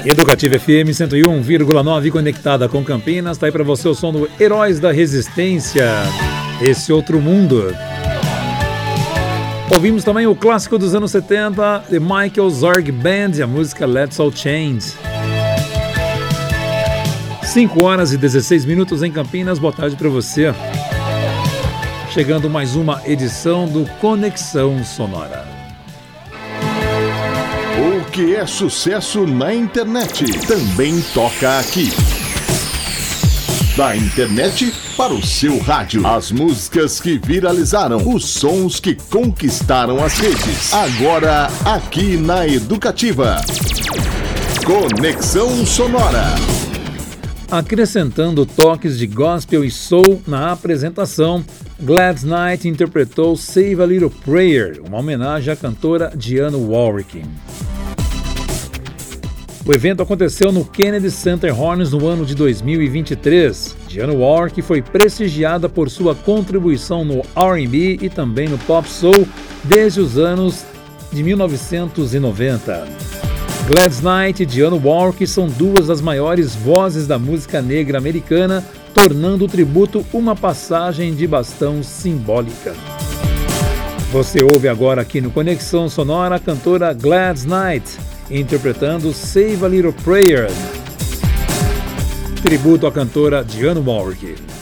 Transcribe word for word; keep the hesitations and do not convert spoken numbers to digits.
Educativa F M cento e um vírgula nove, conectada com Campinas. Tá aí pra você o som do Heróis da Resistência, Esse Outro Mundo. Ouvimos também o clássico dos anos setenta, The Michael Zorg Band, e a música Let's All Change. cinco horas e dezesseis minutos em Campinas. Boa tarde pra você. Chegando mais uma edição do Conexão Sonora. O que é sucesso na internet também toca aqui. Da internet para o seu rádio. As músicas que viralizaram, os sons que conquistaram as redes. Agora aqui na Educativa. Conexão Sonora. Acrescentando toques de gospel e soul na apresentação, Gladys Knight interpretou Save a Little Prayer, uma homenagem à cantora Dionne Warwick. O evento aconteceu no Kennedy Center Horns no ano de dois mil e vinte e três. Dionne Warwick foi prestigiada por sua contribuição no R and B e também no pop soul desde os anos de mil novecentos e noventa. Gladys Knight e Dionne Warwick são duas das maiores vozes da música negra americana, tornando o tributo uma passagem de bastão simbólica. Você ouve agora aqui no Conexão Sonora a cantora Gladys Knight, interpretando Save a Little Prayer, tributo à cantora Dionne Warwick.